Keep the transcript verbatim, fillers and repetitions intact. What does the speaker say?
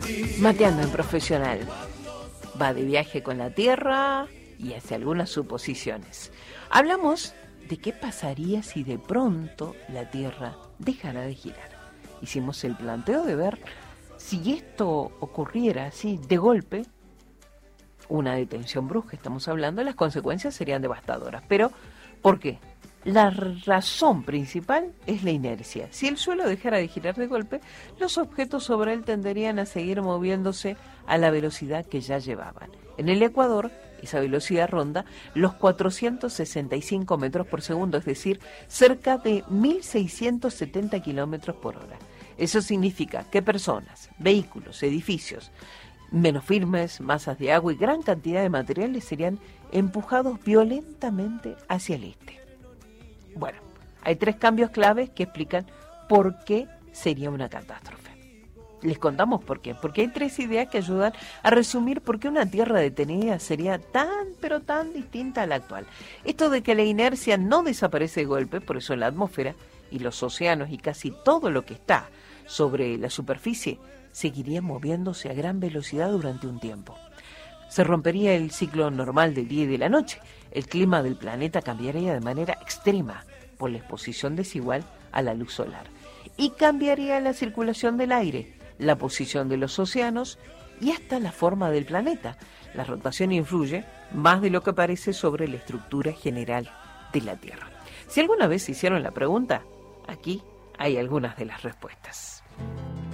Mateando en profesional. Va de viaje con la Tierra y hace algunas suposiciones. Hablamos de qué pasaría si de pronto la Tierra dejara de girar. Hicimos el planteo de ver si esto ocurriera así de golpe, una detención brusca, estamos hablando, las consecuencias serían devastadoras. Pero, ¿por qué? La razón principal es la inercia. Si el suelo dejara de girar de golpe, los objetos sobre él tenderían a seguir moviéndose a la velocidad que ya llevaban. En el Ecuador, esa velocidad ronda los cuatrocientos sesenta y cinco metros por segundo, es decir, cerca de mil seiscientos setenta kilómetros por hora. Eso significa que personas, vehículos, edificios, menos firmes, masas de agua y gran cantidad de materiales serían empujados violentamente hacia el este. Bueno, hay tres cambios claves que explican por qué sería una catástrofe. Les contamos por qué. Porque hay tres ideas que ayudan a resumir por qué una Tierra detenida sería tan, pero tan distinta a la actual. Esto de que la inercia no desaparece de golpe, por eso la atmósfera y los océanos y casi todo lo que está sobre la superficie seguiría moviéndose a gran velocidad durante un tiempo. Se rompería el ciclo normal del día y de la noche. El clima del planeta cambiaría de manera extrema por la exposición desigual a la luz solar. Y cambiaría la circulación del aire, la posición de los océanos y hasta la forma del planeta. La rotación influye más de lo que parece sobre la estructura general de la Tierra. Si alguna vez se hicieron la pregunta, aquí hay algunas de las respuestas.